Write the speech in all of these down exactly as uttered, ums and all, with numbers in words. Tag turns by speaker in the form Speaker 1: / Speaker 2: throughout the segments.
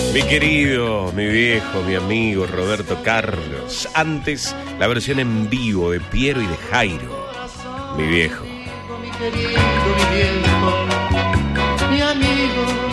Speaker 1: Mi querido, mi viejo, mi amigo Roberto Carlos. Antes, la versión en vivo de Piero y de Jairo. Mi viejo.
Speaker 2: Mi querido, mi viejo, mi amigo.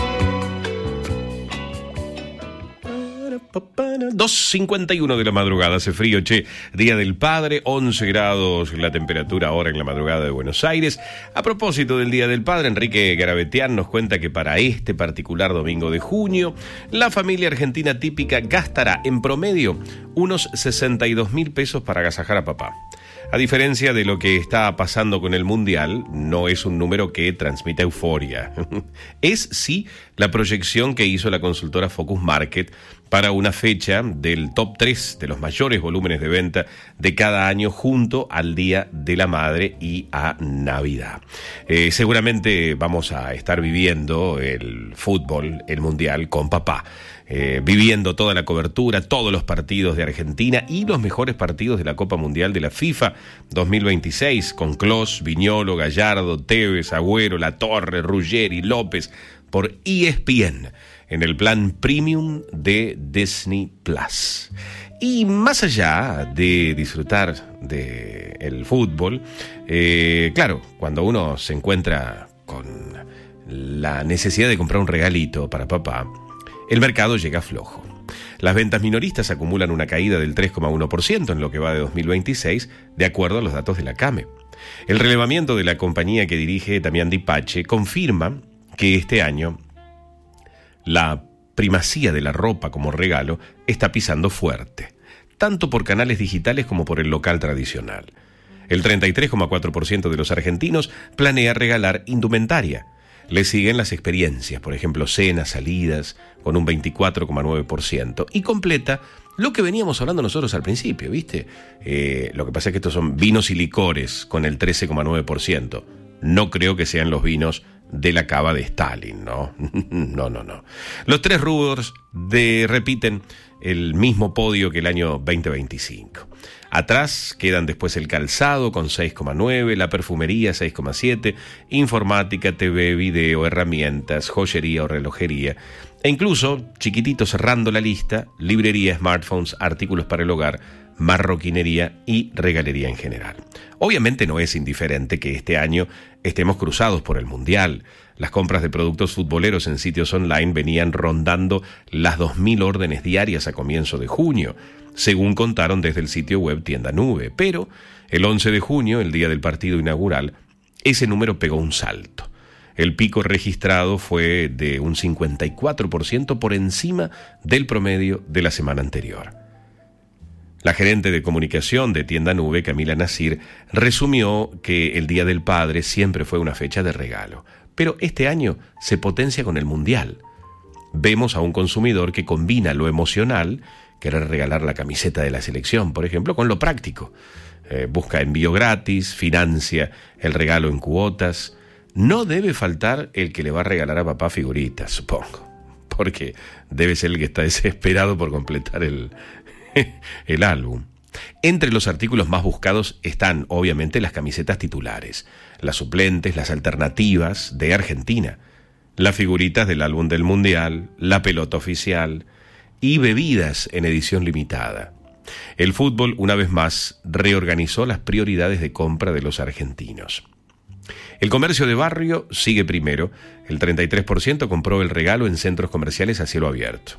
Speaker 1: dos cincuenta y uno de la madrugada, hace frío, che. Día del Padre, once grados la temperatura ahora en la madrugada de Buenos Aires. A propósito del Día del Padre, Enrique Garabetian nos cuenta que para este particular domingo de junio, la familia argentina típica gastará en promedio unos sesenta y dos mil pesos para agasajar a papá. A diferencia de lo que está pasando con el Mundial, no es un número que transmita euforia. Es sí la proyección que hizo la consultora Focus Market para una fecha del top tres de los mayores volúmenes de venta de cada año junto al Día de la Madre y a Navidad. Eh, seguramente vamos a estar viviendo el fútbol, el Mundial con papá. Eh, viviendo toda la cobertura, todos los partidos de Argentina y los mejores partidos de la Copa Mundial de la FIFA dos mil veintiséis con Klose, Viñolo, Gallardo, Tevez, Agüero, Latorre, Ruggeri, López por E S P N en el plan premium de Disney Plus. Y más allá de disfrutar del fútbol, eh, claro, cuando uno se encuentra con la necesidad de comprar un regalito para papá, el mercado llega flojo. Las ventas minoristas acumulan una caída del tres coma uno por ciento en lo que va de dos mil veintiséis, de acuerdo a los datos de la CAME. El relevamiento de la compañía que dirige Damián Di Pace confirma que este año la primacía de la ropa como regalo está pisando fuerte, tanto por canales digitales como por el local tradicional. El treinta y tres coma cuatro por ciento de los argentinos planea regalar indumentaria. Le siguen las experiencias, por ejemplo, cenas, salidas, con un veinticuatro coma nueve por ciento. Y completa lo que veníamos hablando nosotros al principio, ¿viste? Eh, lo que pasa es que estos son vinos y licores, con el trece coma nueve por ciento. No creo que sean los vinos de la cava de Stalin, ¿no? No, no, no. Los tres rubros de, repiten el mismo podio que el año veinte veinticinco. Atrás quedan después el calzado con seis coma nueve, la perfumería seis coma siete, informática, T V, video, herramientas, joyería o relojería. E incluso, chiquitito cerrando la lista, librería, smartphones, artículos para el hogar, marroquinería y regalería en general. Obviamente no es indiferente que este año estemos cruzados por el Mundial. Las compras de productos futboleros en sitios online venían rondando las dos mil órdenes diarias a comienzo de junio, según contaron desde el sitio web Tienda Nube. Pero el once de junio, el día del partido inaugural, ese número pegó un salto. El pico registrado fue de un cincuenta y cuatro por ciento por encima del promedio de la semana anterior. La gerente de comunicación de Tienda Nube, Camila Nasir, resumió que el Día del Padre siempre fue una fecha de regalo, pero este año se potencia con el Mundial. Vemos a un consumidor que combina lo emocional, querer regalar la camiseta de la selección, por ejemplo, con lo práctico. Eh, busca envío gratis, financia el regalo en cuotas. No debe faltar el que le va a regalar a papá figuritas, supongo, porque debe ser el que está desesperado por completar el, el álbum. Entre los artículos más buscados están, obviamente, las camisetas titulares, las suplentes, las alternativas de Argentina, las figuritas del álbum del Mundial, la pelota oficial y bebidas en edición limitada. El fútbol, una vez más, reorganizó las prioridades de compra de los argentinos. El comercio de barrio sigue primero. El treinta y tres por ciento compró el regalo en centros comerciales a cielo abierto.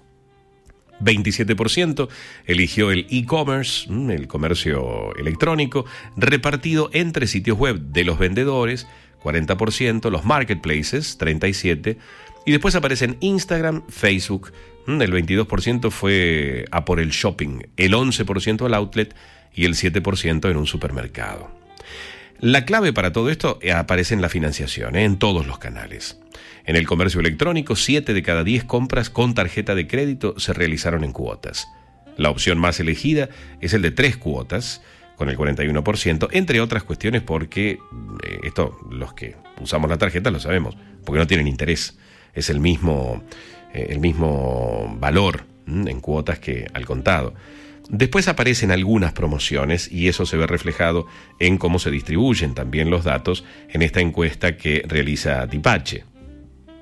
Speaker 1: veintisiete por ciento eligió el e-commerce, el comercio electrónico, repartido entre sitios web de los vendedores, cuarenta por ciento, los marketplaces, treinta y siete por ciento, y después aparecen Instagram, Facebook, el veintidós por ciento fue a por el shopping, el once por ciento al outlet y el siete por ciento en un supermercado. La clave para todo esto aparece en la financiación, ¿eh? en todos los canales. En el comercio electrónico, siete de cada diez compras con tarjeta de crédito se realizaron en cuotas. La opción más elegida es el de tres cuotas, con el cuarenta y uno por ciento, entre otras cuestiones porque, eh, esto los que usamos la tarjeta lo sabemos, porque no tienen interés. Es el mismo, eh, el mismo valor ¿m? en cuotas que al contado. Después aparecen algunas promociones y eso se ve reflejado en cómo se distribuyen también los datos en esta encuesta que realiza Di Pace.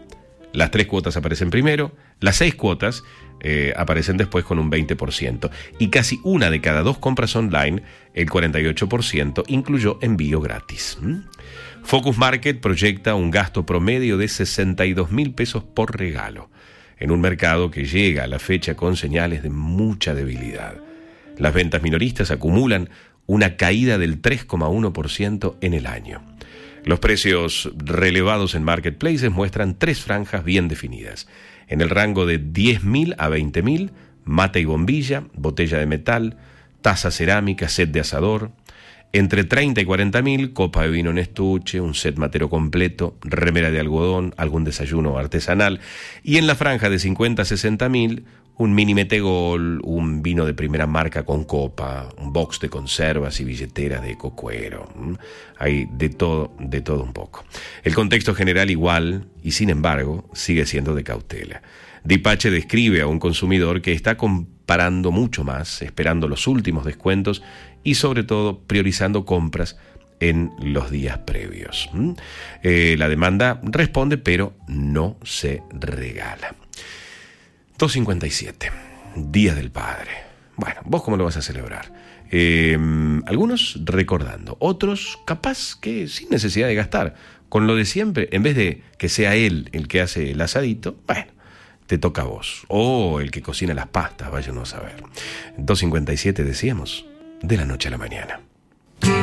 Speaker 1: Las tres cuotas aparecen primero, las seis cuotas eh, aparecen después con un veinte por ciento. Y casi una de cada dos compras online, el cuarenta y ocho por ciento, incluyó envío gratis. ¿Mm? Focus Market proyecta un gasto promedio de sesenta y dos mil pesos por regalo, en un mercado que llega a la fecha con señales de mucha debilidad. Las ventas minoristas acumulan una caída del tres coma uno por ciento en el año. Los precios relevados en marketplaces muestran tres franjas bien definidas. En el rango de diez mil a veinte mil, mate y bombilla, botella de metal, taza cerámica, set de asador. Entre treinta y cuarenta mil, copa de vino en estuche, un set matero completo, remera de algodón, algún desayuno artesanal. Y en la franja de cincuenta a sesenta mil, un mini metegol, un vino de primera marca con copa, un box de conservas y billeteras de ecocuero. Hay de todo, de todo un poco. El contexto general igual, y sin embargo, sigue siendo de cautela. Dipache describe a un consumidor que está comparando mucho más, esperando los últimos descuentos y sobre todo priorizando compras en los días previos. ¿Mm? Eh, la demanda responde, pero no se regala. dos cincuenta y siete, Día del Padre. Bueno, ¿vos cómo lo vas a celebrar? Eh, algunos recordando, otros capaz que sin necesidad de gastar, con lo de siempre, en vez de que sea él el que hace el asadito, bueno, te toca a vos, o el que cocina las pastas, váyanos a ver. dos cincuenta y siete decíamos, de la noche a la mañana.